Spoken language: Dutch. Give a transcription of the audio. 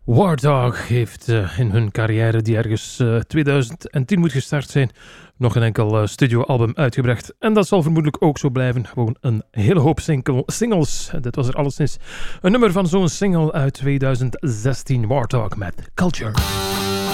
War heeft in hun carrière, die ergens 2010 moet gestart zijn, nog een enkel studioalbum uitgebracht. En dat zal vermoedelijk ook zo blijven. Gewoon een hele hoop singles. Dit was er alleszins een nummer van zo'n single uit 2016, War met Culture.